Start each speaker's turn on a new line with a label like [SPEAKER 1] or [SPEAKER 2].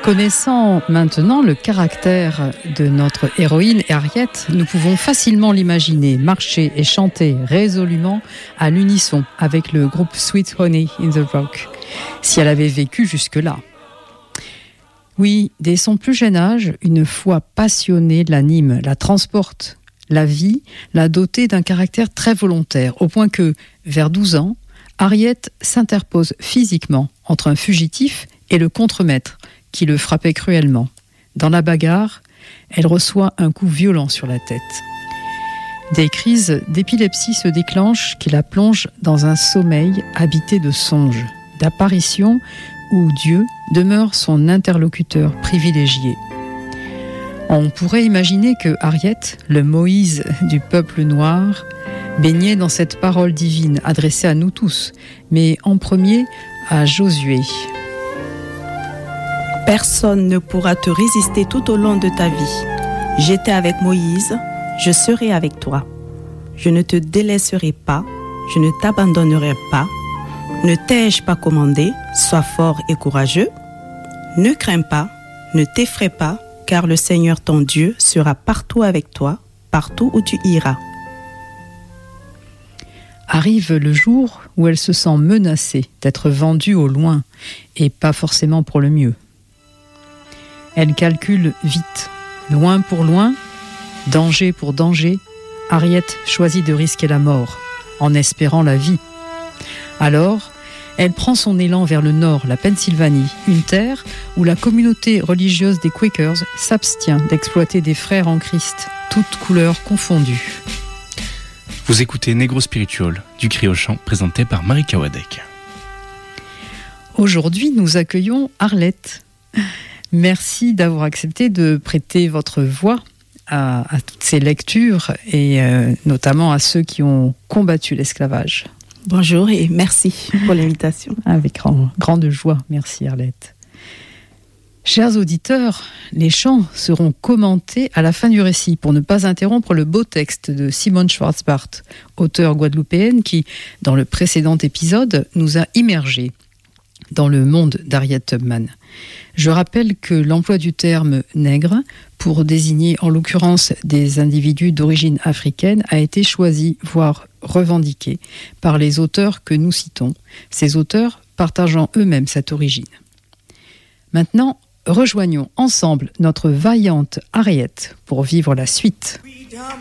[SPEAKER 1] Connaissant maintenant le caractère de notre héroïne Harriet, nous pouvons facilement l'imaginer marcher et chanter résolument à l'unisson avec le groupe Sweet Honey in the Rock, si elle avait vécu jusque-là. Oui, dès son plus jeune âge, une foi passionnée l'anime, la transporte. La vie l'a dotée d'un caractère très volontaire, au point que, vers 12 ans, Harriet s'interpose physiquement entre un fugitif et le contremaître, qui le frappait cruellement. Dans la bagarre, elle reçoit un coup violent sur la tête. Des crises d'épilepsie se déclenchent qui la plongent dans un sommeil habité de songes, d'apparitions où Dieu demeure son interlocuteur privilégié. On pourrait imaginer que Harriet, le Moïse du peuple noir, baignait dans cette parole divine adressée à nous tous, mais en premier à Josué.
[SPEAKER 2] Personne ne pourra te résister tout au long de ta vie. J'étais avec Moïse, je serai avec toi. Je ne te délaisserai pas, je ne t'abandonnerai pas. Ne t'ai-je pas commandé, sois fort et courageux. Ne crains pas, ne t'effraie pas, car le Seigneur ton Dieu sera partout avec toi, partout où tu iras.
[SPEAKER 1] Arrive le jour où elle se sent menacée d'être vendue au loin, et pas forcément pour le mieux. Elle calcule vite, loin pour loin, danger pour danger. Harriet choisit de risquer la mort, en espérant la vie. Alors, elle prend son élan vers le nord, la Pennsylvanie, une terre où la communauté religieuse des Quakers s'abstient d'exploiter des frères en Christ, toutes couleurs confondues.
[SPEAKER 3] Vous écoutez Negro Spiritual, du cri au chant, présenté par Marika Wadek.
[SPEAKER 1] Aujourd'hui, nous accueillons Arlette. Merci d'avoir accepté de prêter votre voix à toutes ces lectures et notamment à ceux qui ont combattu l'esclavage.
[SPEAKER 2] Bonjour et merci pour l'invitation.
[SPEAKER 1] Avec grande joie, merci Arlette. Chers auditeurs, les chants seront commentés à la fin du récit pour ne pas interrompre le beau texte de Simone Schwarzbart, auteure guadeloupéenne qui, dans le précédent épisode, nous a immergés dans le monde d'Harriet Tubman. Je rappelle que l'emploi du terme « nègre » pour désigner en l'occurrence des individus d'origine africaine a été choisi, voire revendiqué, par les auteurs que nous citons, ces auteurs partageant eux-mêmes cette origine. Maintenant, rejoignons ensemble notre vaillante Harriet pour vivre la suite.